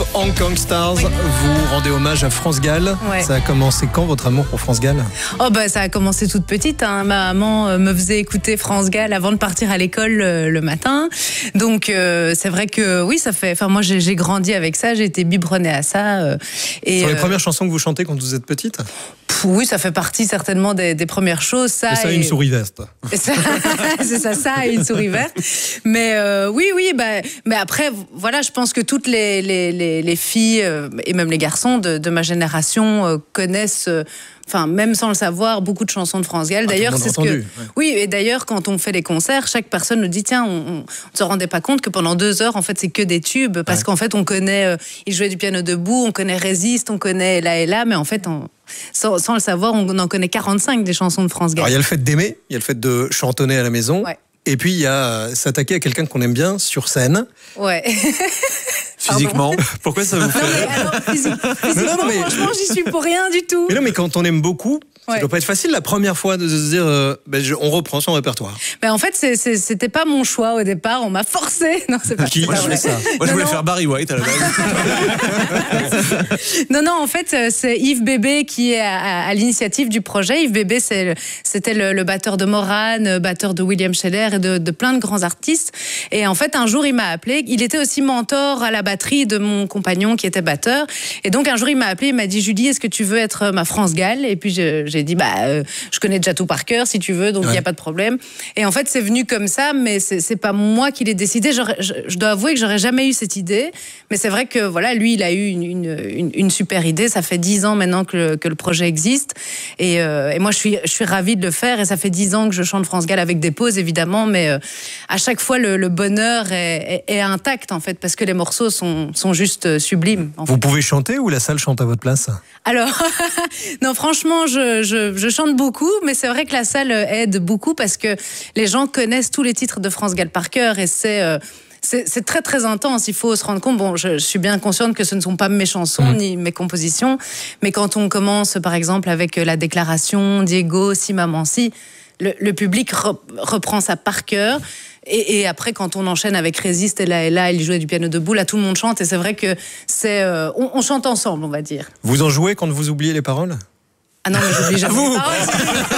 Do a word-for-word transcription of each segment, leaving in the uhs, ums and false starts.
Hong Kong Stars. Oui. Vous rendez hommage à France Gall. Ouais. Ça a commencé quand, votre amour pour France Gall? Oh bah ça a commencé toute petite. Hein. Ma maman me faisait écouter France Gall avant de partir à l'école le, le matin. Donc euh, c'est vrai que oui, ça fait. Enfin moi j'ai, j'ai grandi avec ça, j'ai été biberonnée à ça. Euh, et Sur les euh, premières chansons que vous chantez quand vous êtes petite? pff, Oui, ça fait partie certainement des, des premières choses. Ça et ça et une souris verte. Et ça, c'est ça, ça et une souris verte. Mais euh, oui, oui, bah, mais après, voilà, je pense que toutes les, les, les, les filles euh, et même les garçons de, de ma génération euh, connaissent. Euh, Enfin, même sans le savoir, beaucoup de chansons de France Gall. Ah, d'ailleurs, c'est ce que. Ouais. Oui, et d'ailleurs, quand on fait les concerts, chaque personne nous dit tiens, on ne se rendait pas compte que pendant deux heures, en fait, c'est que des tubes. Parce ouais. qu'en fait, on connaît. Euh, il jouait du piano debout, on connaît Résiste, on connaît Là et Là, mais en fait, on, sans, sans le savoir, on en connaît quarante-cinq des chansons de France Gall. Alors, il y a le fait d'aimer, il y a le fait de chantonner à la maison. Ouais. Et puis, il y a s'attaquer à quelqu'un qu'on aime bien sur scène. Ouais. Physiquement, pourquoi ça vous fait non, mais alors, physique, physiquement, non, non, mais... franchement, j'y suis pour rien du tout. Mais non, mais quand on aime beaucoup, ouais. ça doit pas être facile la première fois de se dire, euh, ben, je, on reprend son répertoire. Mais en fait, c'est, c'est, c'était pas mon choix au départ. On m'a forcé. Non, c'est pas. Qui, moi, je voulais ça. Moi, non, je voulais non. faire Barry White à la base. non, non, en fait, c'est Yves Bébé qui est à, à, à l'initiative du projet. Yves Bébé, c'est, c'était le, le batteur de Morane, batteur de William Scheller et de, de plein de grands artistes. Et en fait, un jour, il m'a appelé. Il était aussi mentor à la batterie de mon compagnon qui était batteur. Et donc, un jour, il m'a appelé. Il m'a dit, Julie, est-ce que tu veux être ma France Gall? Et puis, je, j'ai dit, bah, euh, je connais déjà tout par cœur, si tu veux, donc il ouais. n'y a pas de problème. Et en fait, c'est venu comme ça, mais c'est, c'est pas moi qui l'ai décidé. Je, je dois avouer que j'aurais jamais eu cette idée. Mais c'est vrai que, voilà, lui, il a eu une, une, une, une super idée. Ça fait dix ans maintenant que le, que le projet existe. Et, euh, et moi, je suis, je suis ravie de le faire. Et ça fait dix ans que je chante France Gall avec des pauses, évidemment. Mais euh, à chaque fois, le, le bonheur est, est, est intact, en fait, parce que les morceaux sont, sont juste sublimes. En Vous fait. pouvez chanter ou la salle chante à votre place? Alors, non, franchement, je, je, je chante beaucoup, mais c'est vrai que la salle aide beaucoup parce que les gens connaissent tous les titres de France Gall par cœur et c'est... Euh, C'est, c'est très très intense, il faut se rendre compte. Bon, je, je suis bien consciente que ce ne sont pas mes chansons mmh. ni mes compositions, mais quand on commence par exemple avec La Déclaration, Diego, Si Maman Si, le, le public re, reprend ça par cœur. Et, et après, quand on enchaîne avec Résiste et Là et Là, il jouait du piano debout, là tout le monde chante et c'est vrai que c'est, euh, on, on chante ensemble, on va dire. Vous en jouez quand vous oubliez les paroles? Ah non, mais j'oublie jamais vous les paroles.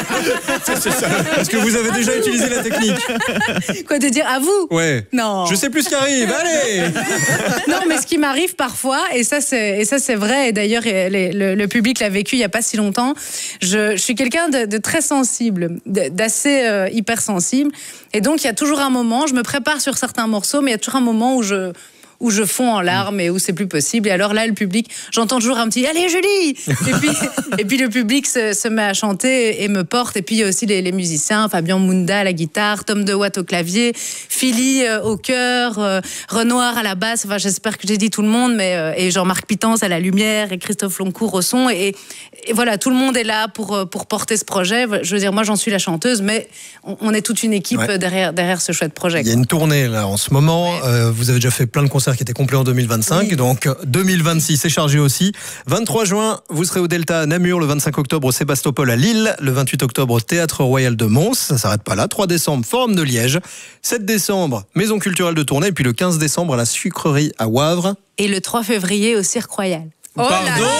c'est, c'est ça. Parce que vous avez déjà vous. utilisé la technique. Quoi, de dire à vous? Ouais. Non. Je sais plus ce qui arrive, allez. Non, mais ce qui m'arrive parfois, et ça c'est, et ça, c'est vrai, et d'ailleurs les, le, le public l'a vécu il n'y a pas si longtemps, je, je suis quelqu'un de, de très sensible, de, d'assez euh, hypersensible, et donc il y a toujours un moment, je me prépare sur certains morceaux, mais il y a toujours un moment où je... où je fonds en larmes et où c'est plus possible. Et alors là, le public, j'entends toujours un petit « Allez, Julie !» Et puis, et puis le public se, se met à chanter et me porte. Et puis il y a aussi les, les musiciens, Fabien Mounda à la guitare, Tom DeWatt au clavier, Philly euh, au chœur, euh, Renoir à la basse. Enfin, j'espère que j'ai dit tout le monde, mais euh, et Jean-Marc Pitance à la lumière et Christophe Loncourt au son. Et, et voilà, tout le monde est là pour, pour porter ce projet. Je veux dire, moi, j'en suis la chanteuse, mais on, on est toute une équipe ouais. derrière, derrière ce chouette projet. Il y a une tournée là en ce moment. Ouais. Euh, vous avez déjà fait plein de concerts qui était complet en deux mille vingt-cinq, oui. donc deux mille vingt-six c'est chargé aussi. vingt-trois juin, vous serez au Delta à Namur, le vingt-cinq octobre au Sébastopol à Lille, le vingt-huit octobre au Théâtre Royal de Mons, ça s'arrête pas là, trois décembre, Forum de Liège, sept décembre, Maison culturelle de Tournai, et puis le quinze décembre à la Sucrerie à Wavre. Et le trois février au Cirque Royal. Oh Pardon là là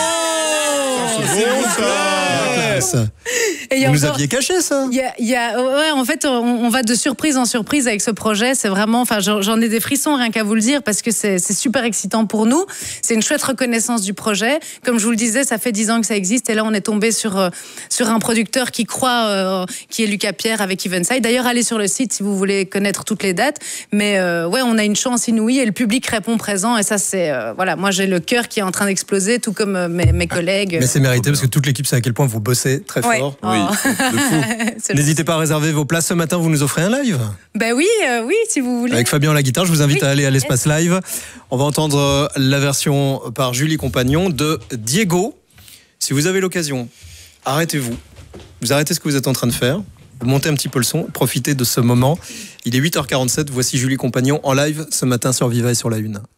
c'est bon ça. Et vous nous encore, aviez caché ça. Y a, y a, ouais, en fait, on, on va de surprise en surprise avec ce projet. C'est vraiment, enfin, j'en, j'en ai des frissons rien qu'à vous le dire parce que c'est, c'est super excitant pour nous. C'est une chouette reconnaissance du projet. Comme je vous le disais, ça fait dix ans que ça existe et là, on est tombé sur euh, sur un producteur qui croit, euh, qui est Lucas Pierre avec Evenside. D'ailleurs, allez sur le site si vous voulez connaître toutes les dates. Mais euh, ouais, on a une chance inouïe et le public répond présent et ça, c'est euh, voilà. Moi, j'ai le cœur qui est en train d'exploser, tout comme euh, mes, mes collègues. Mais c'est mérité parce que toute l'équipe sait à quel point vous bossez très ouais. fort. Oh. Oui, de fou. N'hésitez pas à réserver vos places ce matin, vous nous offrez un live. Ben oui, euh, oui, si vous voulez. Avec Fabien à la guitare, je vous invite oui. à aller à l'espace live. On va entendre la version par Julie Compagnon de Diego. Si vous avez l'occasion, arrêtez-vous. Vous arrêtez ce que vous êtes en train de faire. Vous montez un petit peu le son, profitez de ce moment. Il est huit heures quarante-sept, voici Julie Compagnon en live ce matin sur Viva et sur La Une.